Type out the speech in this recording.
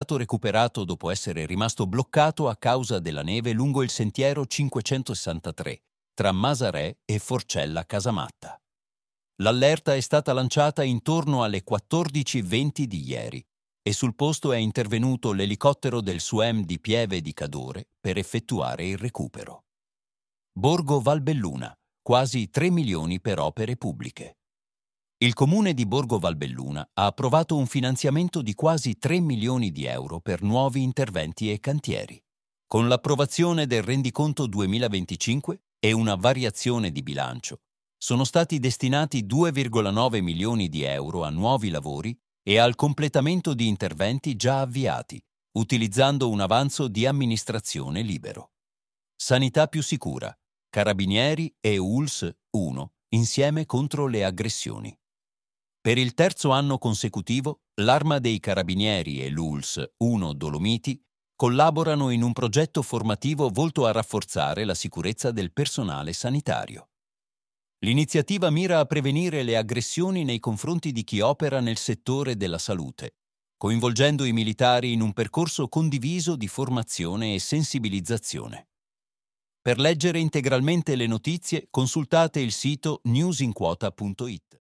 stato recuperato dopo essere rimasto bloccato a causa della neve lungo il sentiero 563 tra Masarè e Forcella Casamatta. L'allerta è stata lanciata intorno alle 14:20 di ieri e sul posto è intervenuto l'elicottero del SUEM di Pieve di Cadore per effettuare il recupero. Borgo Valbelluna, quasi 3 milioni per opere pubbliche. Il comune di Borgo Valbelluna ha approvato un finanziamento di quasi 3 milioni di euro per nuovi interventi e cantieri. Con l'approvazione del rendiconto 2025 e una variazione di bilancio, sono stati destinati 2,9 milioni di euro a nuovi lavori e al completamento di interventi già avviati, utilizzando un avanzo di amministrazione libero. Sanità più sicura, Carabinieri e ULS 1 insieme contro le aggressioni. Per il terzo anno consecutivo, l'Arma dei Carabinieri e l'ULS 1 Dolomiti collaborano in un progetto formativo volto a rafforzare la sicurezza del personale sanitario. L'iniziativa mira a prevenire le aggressioni nei confronti di chi opera nel settore della salute, coinvolgendo i militari in un percorso condiviso di formazione e sensibilizzazione. Per leggere integralmente le notizie, consultate il sito newsinquota.it.